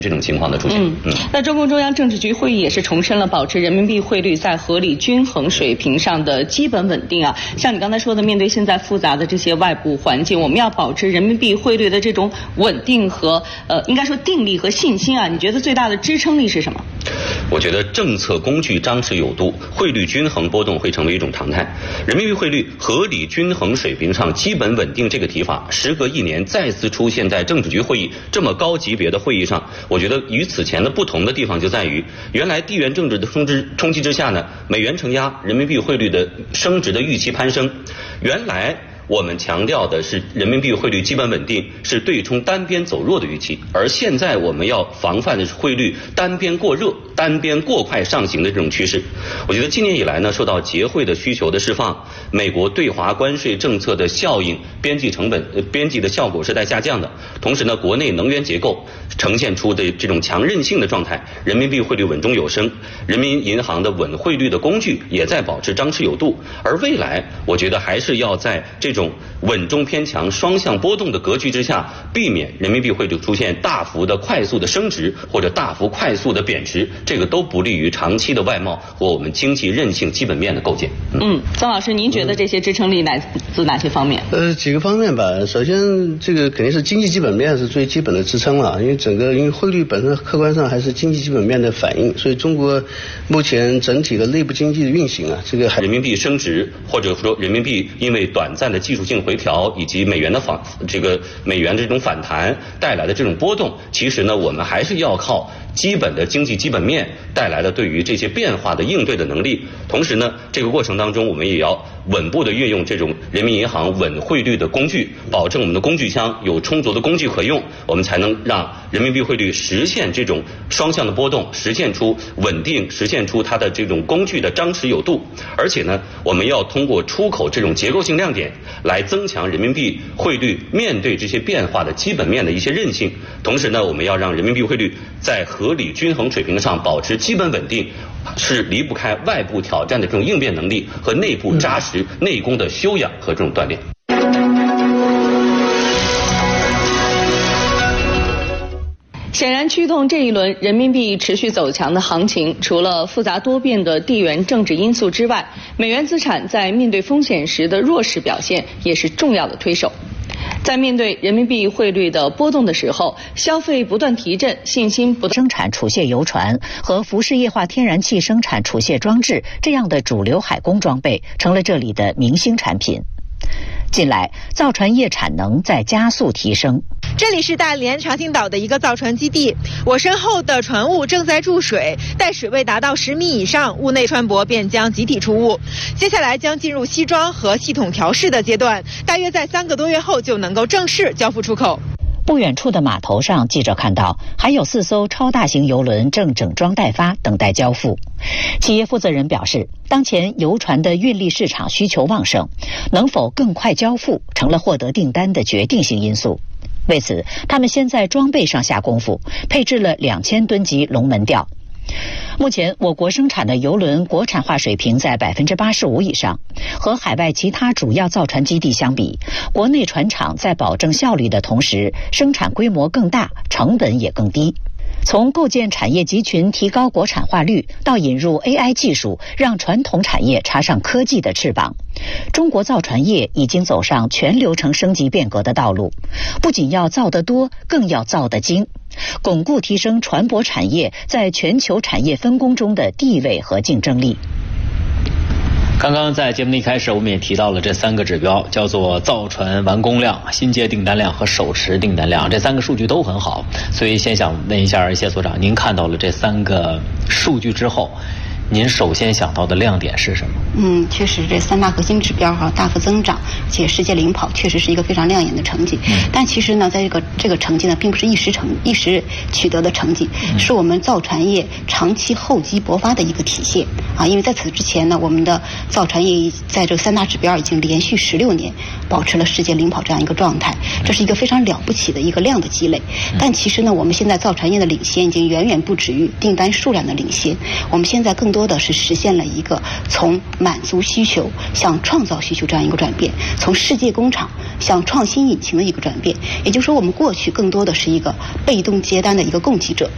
这种情况的出现。 那中共中央政治局会议也是重申了保持人民币汇率在合理均衡水平上的基本稳定啊。像你刚才说的，面对现在复杂的这些外部环境，我们要保持人民币汇率的这种稳定和应该说定力和信心啊。你觉得最大的支撑力是什么？ 我觉得政策工具张弛有度，汇率均衡波动会成为一种常态。人民币汇率合理均衡水平上基本稳定这个提法，时隔1年再次出现在政治局会议这么高级别的会议上。我觉得与此前的不同的地方就在于，原来地缘政治的冲击之下呢，美元承压，人民币汇率的升值的预期攀升。原来我们强调的是人民币汇率基本稳定，是对冲单边走弱的预期，而现在我们要防范的是汇率单边过热、单边过快上行的这种趋势。我觉得今年以来呢，受到结汇的需求的释放，美国对华关税政策的效应，边际成本边际的效果是在下降的。同时呢，国内能源结构呈现出的这种强韧性的状态，人民币汇率稳中有升，人民银行的稳汇率的工具也在保持张弛有度。而未来，我觉得还是要在这种稳中偏强、双向波动的格局之下，避免人民币汇率出现大幅的快速的升值或者大幅快速的贬值，这个都不利于长期的外贸和我们经济韧性基本面的构建。 曾老师，您觉得这些支撑力来自哪些方面？ 几个方面吧。首先，这个肯定是经济基本面是最基本的支撑了，因为汇率本身客观上还是经济基本面的反应，所以中国目前整体的内部经济的运行啊，这个人民币升值或者说人民币因为短暂的技术性回调以及美元的美元这种反弹带来的这种波动，其实呢，我们还是要靠基本的经济基本面带来的对于这些变化的应对的能力。同时呢，这个过程当中我们也要稳步的运用这种人民银行稳汇率的工具，保证我们的工具箱有充足的工具可用，我们才能让人民币汇率实现这种双向的波动，实现出稳定，实现出它的这种工具的张弛有度。而且呢，我们要通过出口这种结构性亮点来增强人民币汇率面对这些变化的基本面的一些韧性。同时呢，我们要让人民币汇率在合理均衡水平上保持基本稳定，是离不开外部挑战的这种应变能力和内部扎实内功的修养和这种锻炼。 显然，驱动这一轮人民币持续走强的行情，除了复杂多变的地缘政治因素之外，美元资产在面对风险时的弱势表现也是重要的推手。在面对人民币汇率的波动的时候，消费不断提振，信心不断生产储卸油船和浮式液化天然气生产储卸装置这样的主流海工装备成了这里的明星产品。近来，造船业产能在加速提升。 这里是大连长兴岛的一个造船基地，我身后的船坞正在注水，待水位达到10米以上，坞内船舶便将集体出坞。接下来将进入西装和系统调试的阶段，大约在3个多月后就能够正式交付出口。 不远处的码头上，记者看到还有4艘超大型邮轮正整装待发，等待交付。企业负责人表示，当前邮船的运力市场需求旺盛，能否更快交付成了获得订单的决定性因素。为此，他们先在装备上下功夫，配置了2000吨级龙门吊。目前，我国生产的邮轮国产化水平在85%以上，和海外其他主要造船基地相比，国内船厂在保证效率的同时，生产规模更大，成本也更低。从构建产业集群、提高国产化率，到引入 AI 技术，让传统产业插上科技的翅膀，中国造船业已经走上全流程升级变革的道路。不仅要造得多，更要造得精，巩固提升船舶产业在全球产业分工中的地位和竞争力。 刚刚在节目的一开始，我们也提到了这3个指标，叫做造船完工量、新接订单量和手持订单量，这3个数据都很好。所以先想问一下谢所长，您看到了这3个数据之后，您首先想到的亮点是什么？ 确实这3大核心指标大幅增长，且世界领跑，确实是一个非常亮眼的成绩。但其实呢，在这个成绩呢，并不是一时取得的成绩，是我们造船业长期厚积薄发的一个体现啊。因为在此之前呢，我们的造船业在这3大指标已经连续16年保持了世界领跑这样一个状态，这是一个非常了不起的一个量的积累。但其实呢，我们现在造船业的领先已经远远不止于订单数量的领先，我们现在更多的是实现了一个从满足需求向创造需求这样一个转变，从世界工厂向创新引擎的一个转变。也就是说，我们过去更多的是一个被动接单的一个供给者，